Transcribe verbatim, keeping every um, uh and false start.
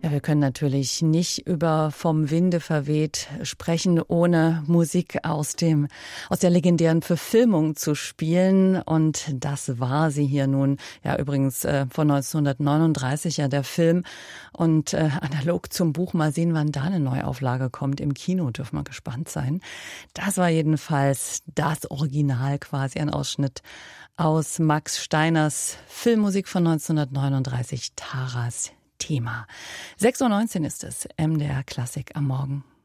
Ja, wir können natürlich nicht über Vom Winde verweht sprechen, ohne Musik aus dem, aus der legendären Verfilmung zu spielen. Und das war sie hier nun. Ja, übrigens äh, von neunzehnhundertneununddreißig ja der Film. Und äh, analog zum Buch, mal sehen, wann da eine Neuauflage kommt. Im Kino dürfen wir gespannt sein. Das war jedenfalls das Original, quasi ein Ausschnitt aus Max Steiners Filmmusik von neunzehnhundertneununddreißig, Taras Thema. sechs Uhr neunzehn ist es, M D R Klassik am Morgen.